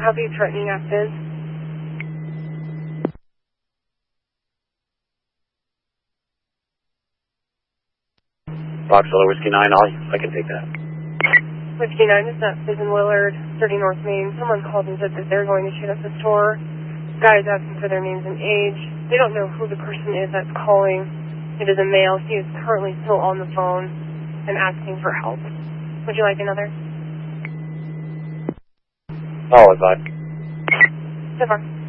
How the threatening act is? Foxtrot Whiskey 9, I can take that. Whiskey 9 is in Willard, 30 North Main. Someone called and said that they're going to shoot up the store. Guy is asking for their names and age. They don't know who the person is that's calling. It is a male. He is currently still on the phone and asking for help. Would you like another? Oh, it's fine. So far.